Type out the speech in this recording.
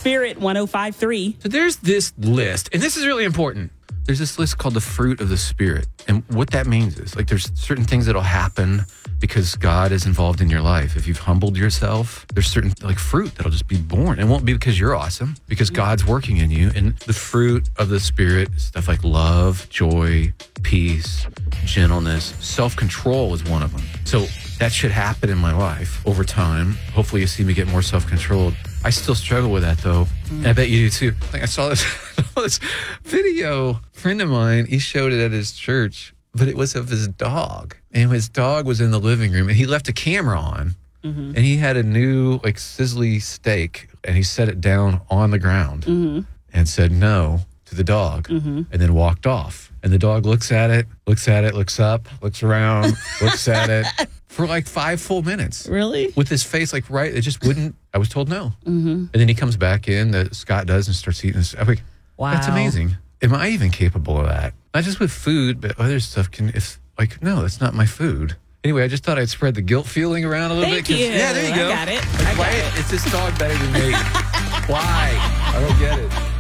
Spirit 105.3. So there's this list, and this is really important. There's this list called the fruit of the Spirit. And what that means is, like, there's certain things that'll happen because God is involved in your life. If you've humbled yourself, there's certain, like, fruit that'll just be born. It won't be because you're awesome, because God's working in you. And the fruit of the Spirit, stuff like love, joy, peace, gentleness, self-control is one of them. So that should happen in my life over time. Hopefully you see me get more self-controlled. I still struggle with that, though. And I bet you do, too. Like, I saw this video. A friend of mine, he showed it at his church, but it was of his dog. And his dog was in the living room, and he left a camera on. And he had a new, like, sizzly steak, and he set it down on the ground and said no to the dog, and then walked off. And the dog looks at it, looks up, looks around, looks at it for like 5 full minutes. Really? With his face like right, it just wouldn't, I was told no. And then he comes back in, Scott does, and starts eating this. I'm like, Wow. That's amazing. Am I even capable of that? Not just with food, but other stuff no, that's not my food. Anyway, I just thought I'd spread the guilt feeling around a little Thank bit. you. Yeah, there you go. I got it. Like, why? It's this dog better than me. Why? I don't get it.